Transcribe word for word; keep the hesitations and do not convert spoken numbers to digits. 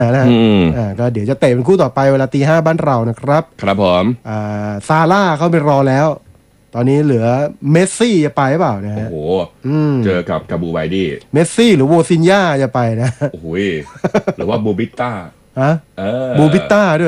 นะอ่าก็เดี๋ยวจะเตะเป็นคู่ต่อไปเวลาตีห้าบ้านเรานะครับครับผมอ่าซาร่าเขาไปรอแล้วตอนนี้เหลือเมสซี่จะไปเปล่านะฮะโอ้โหเจอกับกาบูไบดี้เมสซี่หรือโวซินญ่าจะไปนะโอ้โหหรือว่าบูบิต้าฮะเออบูบิต้าด้วย